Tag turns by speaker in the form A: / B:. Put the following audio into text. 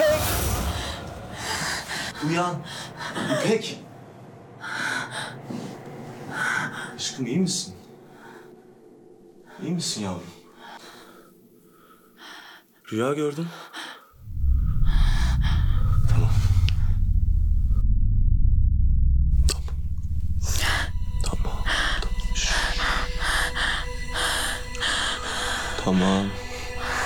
A: Uyan. İpek. Aşkım iyi misin? İyi misin yavrum? Rüya gördün. Tamam. Tamam. Tamam. Şş. Tamam.